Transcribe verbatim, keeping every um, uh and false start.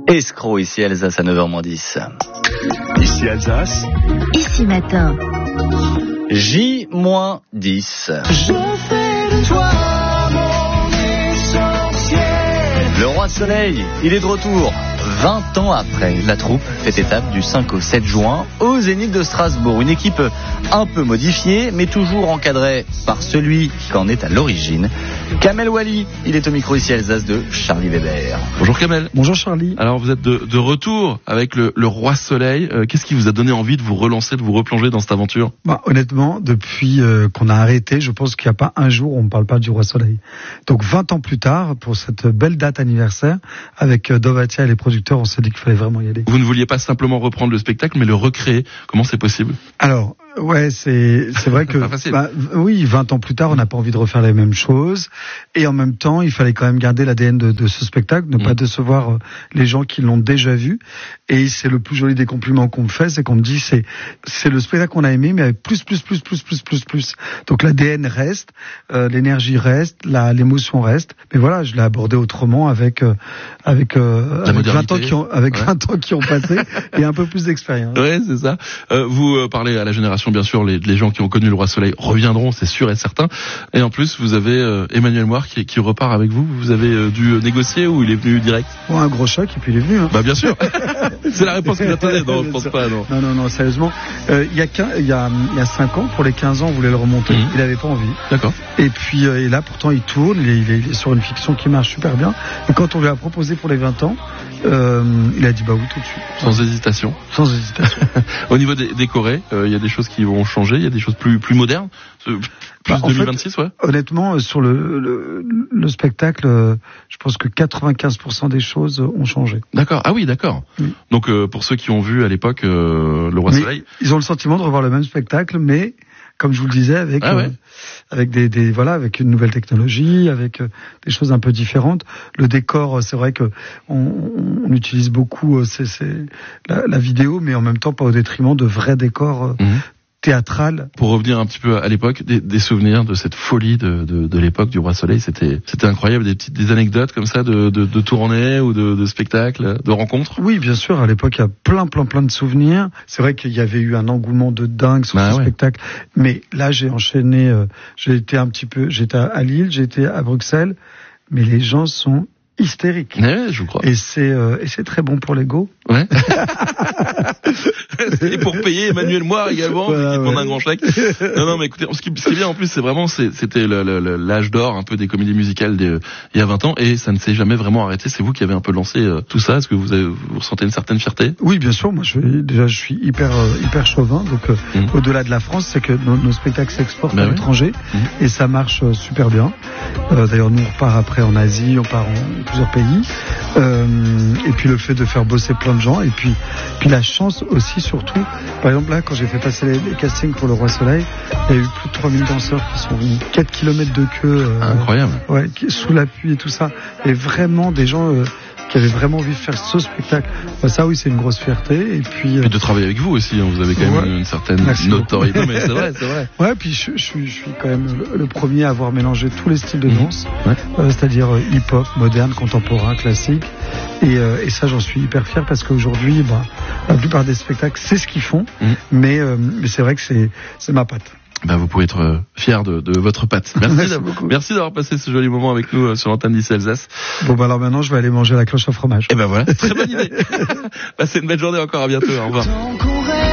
Escroc, ici Alsace à neuf heures moins dix. Ici Alsace. Ici matin. J moins dix. Je fais de toi mon essentiel. Le Roi Soleil, il est de retour. vingt ans après, la troupe fait étape du cinq au sept juin au Zénith de Strasbourg. Une équipe un peu modifiée, mais toujours encadrée par celui qui en est à l'origine. Kamel Wally, il est au micro ici Alsace de Charlie Weber. Bonjour Kamel. Bonjour Charlie. Alors vous êtes de, de retour avec le, le Roi Soleil. Euh, qu'est-ce qui vous a donné envie de vous relancer, de vous replonger dans cette aventure ? Bah, honnêtement, depuis euh, qu'on a arrêté, je pense qu'il n'y a pas un jour où on ne parle pas du Roi Soleil. Donc vingt ans plus tard, pour cette belle date anniversaire, avec euh, Dovatia et les producteurs, on s'est dit qu'il fallait vraiment y aller. Vous ne vouliez pas simplement reprendre le spectacle, mais le recréer. Comment c'est possible ? Alors, ouais, c'est c'est vrai que bah, oui, vingt ans plus tard, on n'a pas envie de refaire les mêmes choses, et en même temps, il fallait quand même garder l'A D N de, de ce spectacle, ne mmh. pas décevoir euh, les gens qui l'ont déjà vu. Et c'est le plus joli des compliments qu'on me fait, c'est qu'on me dit c'est c'est le spectacle qu'on a aimé, mais avec plus plus plus plus plus plus plus. Donc l'A D N reste, euh, l'énergie reste, la l'émotion reste. Mais voilà, je l'ai abordé autrement avec euh, avec, euh, avec vingt ans qui ont avec ouais. vingt ans qui ont passé et un peu plus d'expérience. Ouais, c'est ça. Euh, vous euh, parlez à la génération. Bien sûr, les, les gens qui ont connu le Roi Soleil reviendront, c'est sûr et certain. Et en plus, vous avez euh, Emmanuel Moir qui, qui repart avec vous. Vous avez euh, dû négocier ou il est venu direct ? Bon, un gros choc et puis il est venu. Hein. Bah bien sûr. C'est la réponse que j'attendais. Non, je pense pas. Non. Non, non, non. Sérieusement, euh, il y a il y a il y a cinq ans, pour les quinze ans, on voulait le remonter. Mmh. Il avait pas envie. D'accord. Et puis euh, et là, pourtant, il tourne. Il est, il est sur une fiction qui marche super bien. Et quand on lui a proposé pour les vingt ans, euh, il a dit bah oui tout de suite. Sans hésitation. Sans hésitation. Au niveau des décorés, il euh, y a des choses qui vont changer. Il y a des choses plus plus modernes. Plus bah, deux mille vingt-six, fait, ouais. Honnêtement, sur le, le, le spectacle, euh, je pense que quatre-vingt-quinze pour cent des choses ont changé. D'accord. Ah oui, d'accord. Oui. Donc euh, pour ceux qui ont vu à l'époque euh, le Roi mais Soleil, ils ont le sentiment de revoir le même spectacle, mais comme je vous le disais, avec ah ouais. euh, avec des, des voilà, avec une nouvelle technologie, avec euh, des choses un peu différentes. Le décor, c'est vrai que on, on utilise beaucoup euh, c'est, c'est la, la vidéo, mais en même temps pas au détriment de vrais décors. Euh, mmh. théâtrale. Pour revenir un petit peu à l'époque, des, des souvenirs de cette folie de, de, de l'époque du Roi Soleil, c'était, c'était incroyable, des petites, des anecdotes comme ça de, de, de tournées ou de, de spectacles, de rencontres. Oui, bien sûr. À l'époque, il y a plein, plein, plein de souvenirs. C'est vrai qu'il y avait eu un engouement de dingue sur bah ce ouais. spectacle. Mais là, j'ai enchaîné. Euh, j'ai été un petit peu. J'étais à Lille, j'étais à Bruxelles, mais les gens sont hystérique. Ouais, je crois. Et c'est euh, et c'est très bon pour l'ego. Ouais. Et pour payer Emmanuel Moir également, voilà, qui demande ouais. un grand chèque. Non, non, mais écoutez, ce qui, ce qui est bien en plus, c'est vraiment, c'est, c'était le, le, le, l'âge d'or un peu des comédies musicales des, il y a vingt ans, et ça ne s'est jamais vraiment arrêté. C'est vous qui avez un peu lancé euh, tout ça. Est-ce que vous, avez, vous ressentez une certaine fierté ? Oui, bien sûr. Moi, je déjà, je suis hyper euh, hyper chauvin. Donc, euh, mmh. au-delà de la France, c'est que nos, nos spectacles s'exportent bah à oui. l'étranger, mmh. et ça marche euh, super bien. Euh, d'ailleurs, nous on repart après en Asie, on part en plusieurs pays. Euh, et puis le fait de faire bosser plein de gens, et puis puis la chance aussi surtout. Par exemple là, quand j'ai fait passer les, les castings pour le Roi Soleil, il y a eu plus de trois mille danseurs qui sont venus, quatre kilomètres de queue. Euh, Incroyable. Ouais, sous la pluie et tout ça. Et vraiment des gens euh, qui avaient vraiment envie de faire ce spectacle. Bah, ça oui, c'est une grosse fierté. Et puis, euh, et de travailler avec vous aussi, hein, vous avez quand même ouais. une, une certaine Merci notoriété. Non, mais c'est vrai, c'est vrai. Ouais, puis je, je suis, je suis quand même le, le premier à avoir mélangé tous les styles de mmh. danse, ouais. euh, c'est-à-dire euh, hip-hop, moderne, contemporain, classique. Et, euh, et ça, j'en suis hyper fier parce qu'aujourd'hui, bah, la plupart des spectacles, c'est ce qu'ils font, mmh. mais, euh, mais c'est vrai que c'est, c'est ma patte. Ben, vous pouvez être euh, fier de, de votre patte. Merci, merci, d'avoir, merci d'avoir passé ce joli moment avec nous euh, sur l'antenne d'Ici Alsace. Bon, bah alors maintenant, je vais aller manger la cloche au fromage. Et ben voilà, très bonne idée. Passez une belle journée encore, à bientôt, au revoir.